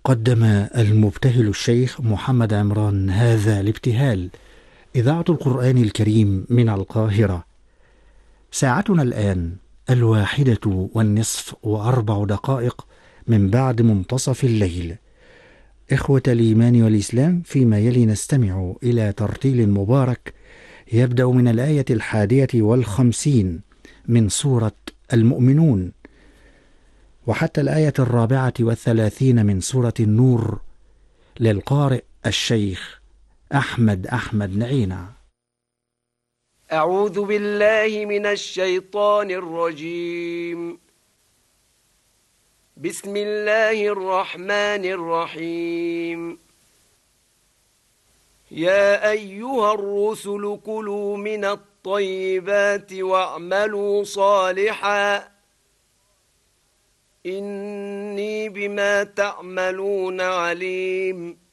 قدم المبتهل الشيخ محمد عمران هذا الابتهال. إذاعة القرآن الكريم من القاهرة. ساعتنا الآن 1:04 من بعد منتصف الليل. إخوة الإيمان والإسلام، فيما يلي نستمع إلى ترتيل مبارك يبدأ من الآية 51 من سورة المؤمنون وحتى الآية 34 من سورة النور، للقارئ الشيخ أحمد نعينة. أعوذ بالله من الشيطان الرجيم. بسم الله الرحمن الرحيم. يا أيها الرسل كلوا من الطيبات واعملوا صالحا إني بما تعملون عليم.